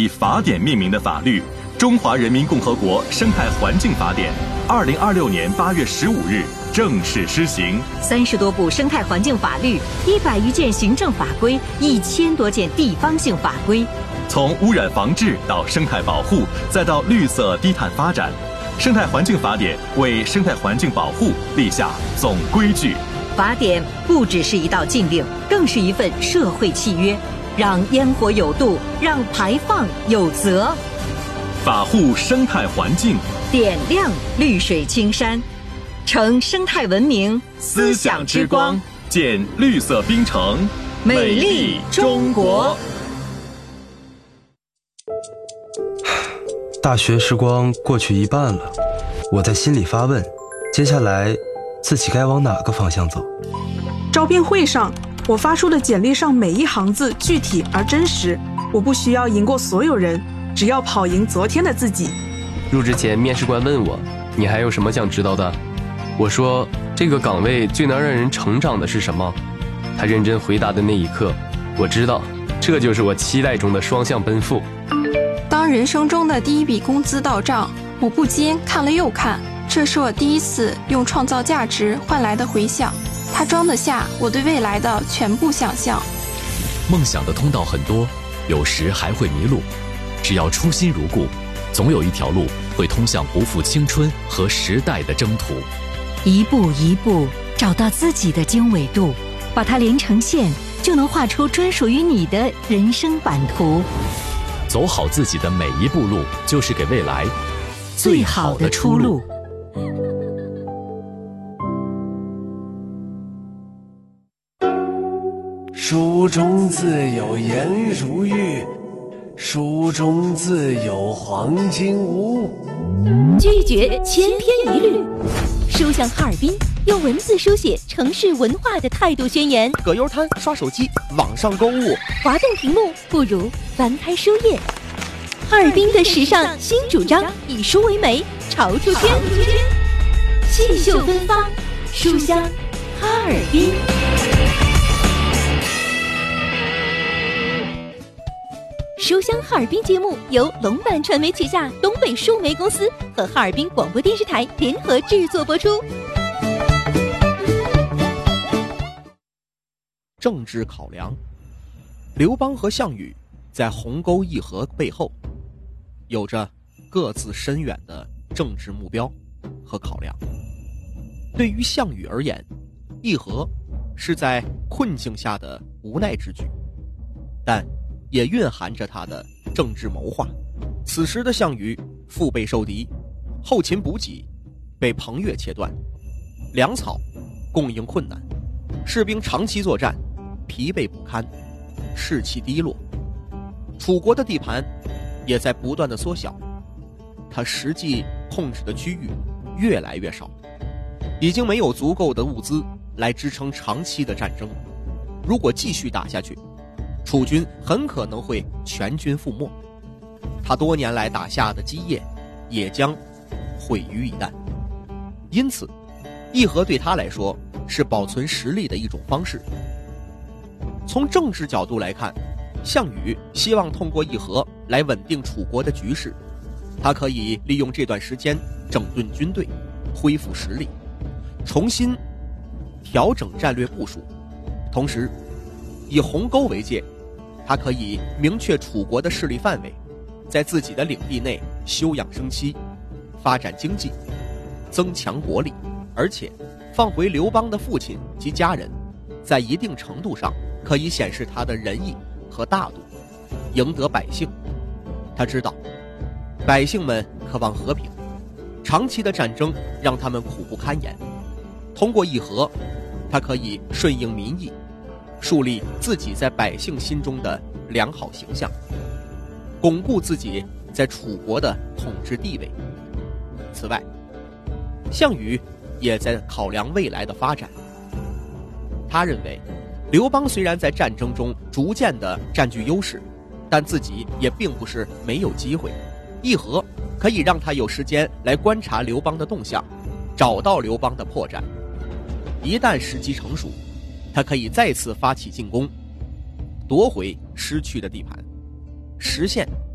以法典命名的法律《中华人民共和国生态环境法典》，2026年8月15日正式施行。 30多部生态环境法律，100余件行政法规，1000多件地方性法规。 从污染防治到生态保护，再到绿色低碳发展，生态环境法典为生态环境保护立下总规矩。 法典不只是一道禁令，更是一份社会契约，让烟火有度，让排放有责。 法护生态环境， 点亮绿水青山，乘生态文明思想之光，建绿色冰城， 美丽中国。 大学时光过去一半了，我在心里发问，接下来自己该往哪个方向走？ 招聘会上，我发出的简历上每一行字具体而真实，我不需要赢过所有人，只要跑赢昨天的自己。 入职前，面试官问我，你还有什么想知道的？我说，这个岗位最能让人成长的是什么？他认真回答的那一刻，我知道，这就是我期待中的双向奔赴。 当人生中的第一笔工资到账，我不禁看了又看，这是我第一次用创造价值换来的回响，它装得下我对未来的全部想象。 梦想的通道很多，有时还会迷路，只要初心如故，总有一条路会通向不负青春和时代的征途。 一步一步找到自己的经纬度，把它连成线，就能画出专属于你的人生版图。 走好自己的每一步路，就是给未来最好的出路。 书中自有颜如玉，书中自有黄金屋。 拒绝千篇一律，书香哈尔滨用文字书写城市文化的态度宣言。 葛优瘫刷手机，网上购物， 滑动屏幕不如翻开书页。哈尔滨的时尚新主张，以书为媒，潮出圈，气秀芬芳，书香哈尔滨。书香哈尔滨节目由龙版传媒旗下东北书媒公司和哈尔滨广播电视台联合制作播出。 政治考量，刘邦和项羽在鸿沟议和背后有着各自深远的政治目标和考量。对于项羽而言，议和是在困境下的无奈之举，但也蕴含着他的政治谋划。此时的项羽腹背受敌，后勤补给被彭越切断，粮草供应困难，士兵长期作战，疲惫不堪，士气低落。楚国的地盘也在不断的缩小，他实际控制的区域越来越少，已经没有足够的物资来支撑长期的战争。如果继续打下去，楚军很可能会全军覆没，他多年来打下的基业也将毁于一旦。因此，议和对他来说是保存实力的一种方式。从政治角度来看，项羽希望通过议和来稳定楚国的局势，他可以利用这段时间整顿军队，恢复实力，重新调整战略部署。同时，以鸿沟为界，他可以明确楚国的势力范围，在自己的领地内休养生息，发展经济，增强国力，而且放回刘邦的父亲及家人，在一定程度上可以显示他的仁义和大度，赢得百姓。他知道百姓们渴望和平，长期的战争让他们苦不堪言，通过议和，他可以顺应民意，树立自己在百姓心中的良好形象，巩固自己在楚国的统治地位。此外，项羽也在考量未来的发展。他认为，刘邦虽然在战争中逐渐地占据优势，但自己也并不是没有机会。议和可以让他有时间来观察刘邦的动向，找到刘邦的破绽。一旦时机成熟，他可以再次发起进攻，夺回失去的地盘，实现